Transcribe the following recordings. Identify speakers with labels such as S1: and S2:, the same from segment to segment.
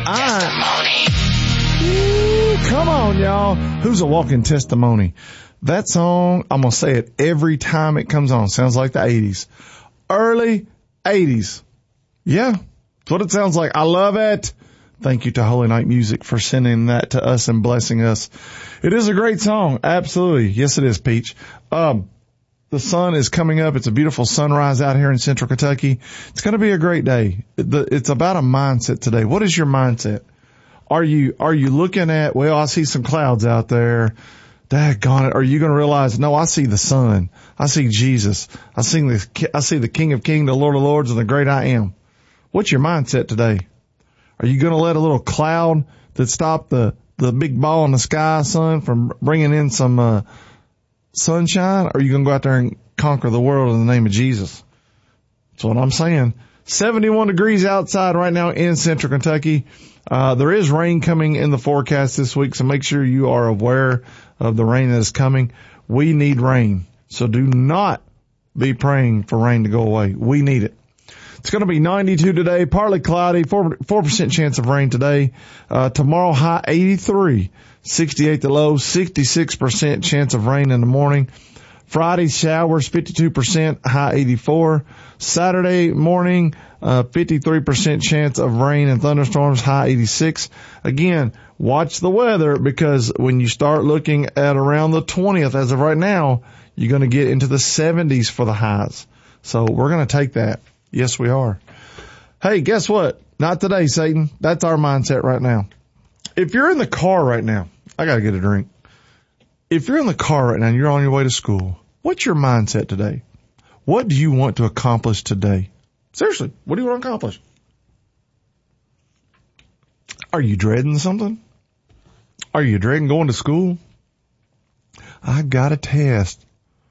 S1: Ooh, come on, y'all. Who's a walking testimony? That song, I'm going to say it every time it comes on. Sounds like the 80s. Early 80s. Yeah, that's what it sounds like. I love it. Thank you to Holy Night Music for sending that to us and blessing us. It is a great song. Absolutely. Yes, it is, Peach. The sun is coming up. It's a beautiful sunrise out here in Central Kentucky. It's going to be a great day. It's about a mindset today. What is your mindset? Are you looking at, well, I see some clouds out there. Daggone it. Are you going to realize, no, I see the sun. I see Jesus. I see the King of Kings, the Lord of Lords, and the great I am. What's your mindset today? Are you going to let a little cloud that stopped the big ball in the sky, sun, from bringing in some, sunshine? Or are you going to go out there and conquer the world in the name of Jesus? That's what I'm saying. 71 degrees outside right now in Central Kentucky. There is rain coming in the forecast this week, so make sure you are aware of the rain that is coming. We need rain, so do not be praying for rain to go away. We need it. It's going to be 92 today, partly cloudy, 4% chance of rain today. Tomorrow, high 83, 68 the low, 66% chance of rain in the morning. Friday, showers, 52%, high 84. Saturday morning, 53% chance of rain and thunderstorms, high 86. Again, watch the weather, because when you start looking at around the 20th, as of right now, you're going to get into the 70s for the highs. So we're going to take that. Yes, we are. Hey, guess what? Not today, Satan. That's our mindset right now. If you're in the car right now, I got to get a drink. If you're in the car right now and you're on your way to school, what's your mindset today? What do you want to accomplish today? Seriously, what do you want to accomplish? Are you dreading something? Are you dreading going to school? I got a test.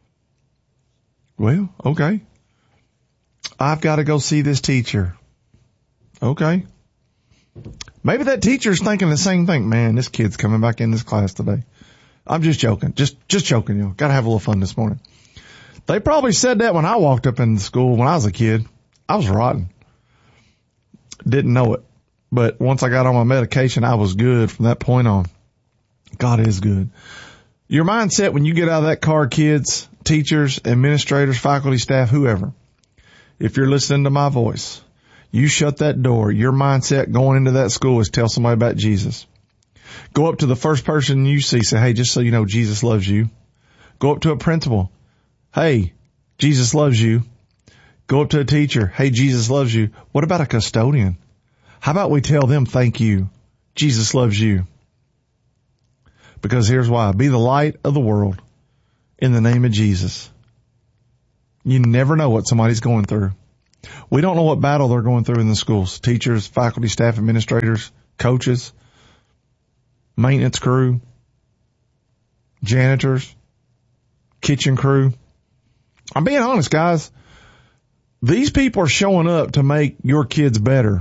S1: Well, okay. I've got to go see this teacher. Okay. Maybe that teacher's thinking the same thing. Man, this kid's coming back in this class today. I'm just joking. Just joking, y'all. Got to have a little fun this morning. They probably said that when I walked up in school when I was a kid. I was rotten. Didn't know it. But once I got on my medication, I was good from that point on. God is good. Your mindset when you get out of that car, kids, teachers, administrators, faculty, staff, whoever, if you're listening to my voice, you shut that door. Your mindset going into that school is tell somebody about Jesus. Go up to the first person you see, say, hey, just so you know, Jesus loves you. Go up to a principal. Hey, Jesus loves you. Go up to a teacher. Hey, Jesus loves you. What about a custodian? How about we tell them thank you? Jesus loves you. Because here's why. Be the light of the world in the name of Jesus. You never know what somebody's going through. We don't know what battle they're going through in the schools. Teachers, faculty, staff, administrators, coaches, maintenance crew, janitors, kitchen crew. I'm being honest, guys. These people are showing up to make your kids better.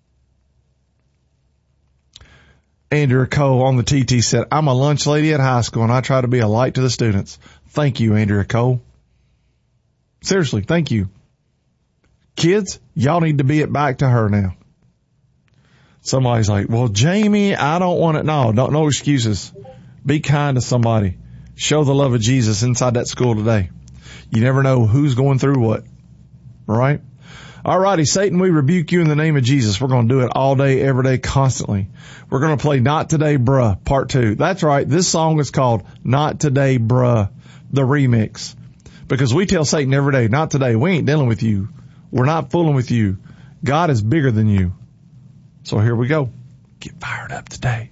S1: Andrea Cole on the TT said, I'm a lunch lady at high school and I try to be a light to the students. Thank you, Andrea Cole. Seriously, thank you. Kids, y'all need to be it back to her now. Somebody's like, well, Jamie, I don't want it. No excuses. Be kind to somebody. Show the love of Jesus inside that school today. You never know who's going through what. Right? All righty, Satan, we rebuke you in the name of Jesus. We're going to do it all day, every day, constantly. We're going to play Not Today, Bruh, Part 2. That's right. This song is called Not Today, Bruh, the remix. Because we tell Satan every day, not today. We ain't dealing with you. We're not fooling with you. God is bigger than you. So here we go. Get fired up today.